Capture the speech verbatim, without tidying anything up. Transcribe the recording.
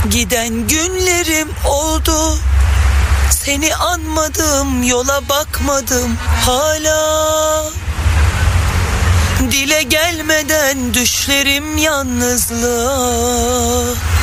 Giden günlerim oldu, seni anmadım, yola bakmadım hala. Dile gelmeden düşlerim yalnızlığa.